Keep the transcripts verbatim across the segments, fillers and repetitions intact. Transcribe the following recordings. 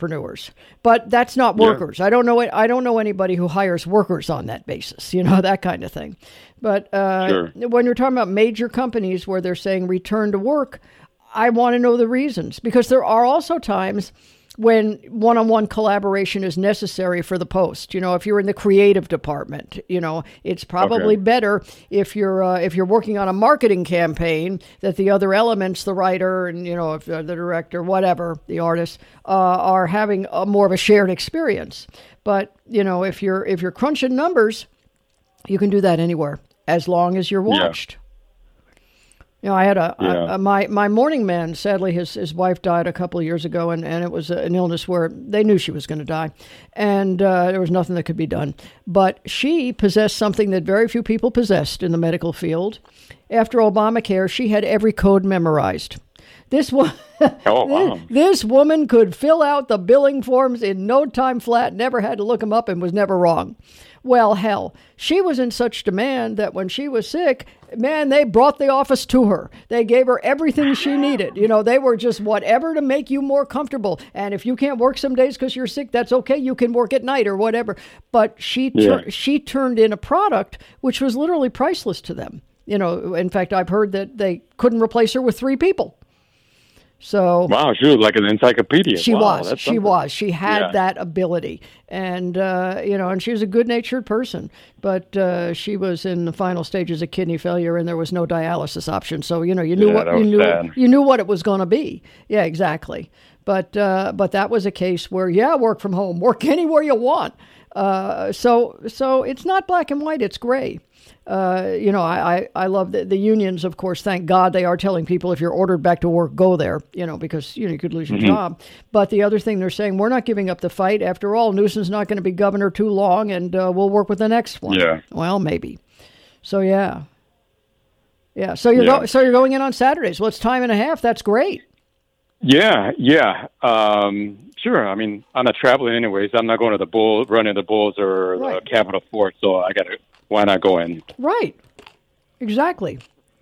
entrepreneurs, but that's not workers. Yeah. I don't know it. I don't know anybody who hires workers on that basis, you know, that kind of thing. But uh, sure. when you're talking about major companies where they're saying return to work, I want to know the reasons, because there are also times when one-on-one collaboration is necessary for the post. You know, if you're in the creative department, you know, it's probably okay. better if you're uh, if you're working on a marketing campaign that the other elements, the writer and, you know, if uh, the director, whatever, the artist, uh, are having a, more of a shared experience. But, you know, if you're if you're crunching numbers, you can do that anywhere as long as you're watched. Yeah. You know, I had a, yeah. a, a my my morning man. Sadly, his his wife died a couple of years ago, and, and it was an illness where they knew she was going to die, and uh, there was nothing that could be done. But she possessed something that very few people possessed in the medical field. After Obamacare, she had every code memorized. This one, oh, wow. this woman could fill out the billing forms in no time flat. Never had to look them up, and was never wrong. Well, hell, she was in such demand that when she was sick, man, they brought the office to her. They gave her everything she needed. You know, they were just whatever to make you more comfortable. And if you can't work some days because you're sick, that's okay. You can work at night or whatever. But she tur- yeah. she turned in a product which was literally priceless to them. You know, in fact, I've heard that they couldn't replace her with three people. So wow, she was like an encyclopedia. She wow, was. She was. She had yeah. that ability, and uh, you know, and she was a good-natured person. But uh, she was in the final stages of kidney failure, and there was no dialysis option. So you know, you knew yeah, what you knew. Sad. You knew what it was going to be. Yeah, exactly. But uh, but that was a case where yeah, work from home, work anywhere you want. Uh, so so it's not black and white; it's gray. Uh, you know, I, I, I love the, the unions, of course, thank God they are telling people if you're ordered back to work, go there, you know, because, you know, you could lose your mm-hmm. job. But the other thing they're saying, we're not giving up the fight. After all, Newsom's not going to be governor too long, and uh, we'll work with the next one. Yeah. Well, maybe. So, yeah. Yeah. So you're, yeah. Go- so you're going in on Saturdays. Well, it's time and a half. That's great. Yeah. Yeah. Um, sure. I mean, I'm not traveling anyways. I'm not going to the Bulls, running the Bulls or right. the Capitol Fort, so I got to... Why not go in? Right. Exactly.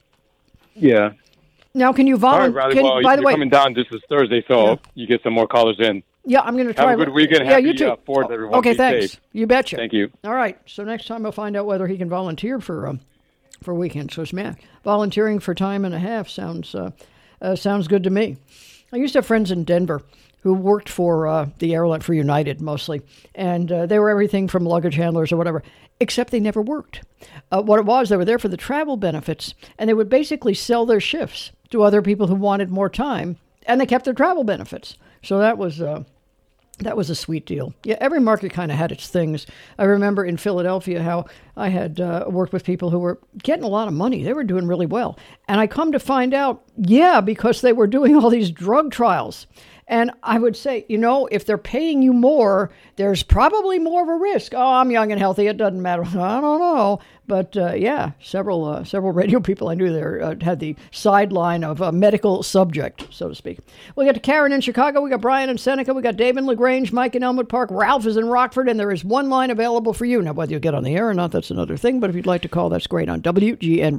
Yeah. Now, can you volunteer? All right, Riley, well, by the you're way, coming down. This is Thursday, so yeah. you get some more callers in. Yeah, I'm going to try. Have a good weekend. Yeah, Happy you too. Uh, fourth, everyone. Okay, Be thanks. safe. You betcha. Thank you. All right. So next time I'll find out whether he can volunteer for um, for weekends. So, man, volunteering for time and a half sounds uh, uh, sounds good to me. I used to have friends in Denver who worked for uh, the airline, for United mostly, and uh, they were everything from luggage handlers or whatever, except they never worked. Uh, what it was, they were there for the travel benefits, and they would basically sell their shifts to other people who wanted more time, and they kept their travel benefits. So that was uh, that was a sweet deal. Yeah, every market kind of had its things. I remember in Philadelphia how I had uh, worked with people who were getting a lot of money. They were doing really well. And I come to find out, yeah, because they were doing all these drug trials. And I would say, you know, if they're paying you more, there's probably more of a risk. Oh, I'm young and healthy. It doesn't matter. I don't know. But uh, yeah, several uh, several radio people I knew there uh, had the sideline of a medical subject, so to speak. We got Karen in Chicago. We got Brian in Seneca. We got Dave in LaGrange, Mike in Elmwood Park. Ralph is in Rockford. And there is one line available for you. Now, whether you get on the air or not, that's another thing. But if you'd like to call, that's great on W G N